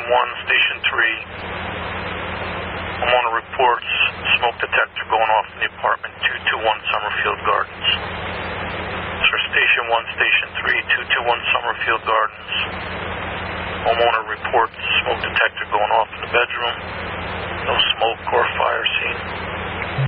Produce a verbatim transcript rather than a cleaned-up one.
one, Station three. Homeowner reports smoke detector going off in the apartment two two one Summerfield Gardens. Sir, Station one, Station three, two two one Summerfield Gardens. Homeowner reports smoke detector going off in the bedroom. No smoke or fire seen.